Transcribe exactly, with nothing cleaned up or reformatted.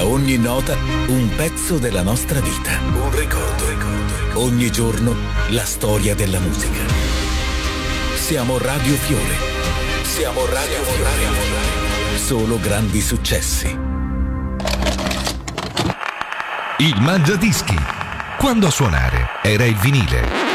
ogni nota un pezzo della nostra vita. Un ricordo, ricordo. Ogni giorno la storia della musica. Siamo Radio Fiore. Siamo Radio Fiore. Solo grandi successi. Il Mangiadischi. Quando a suonare era il vinile.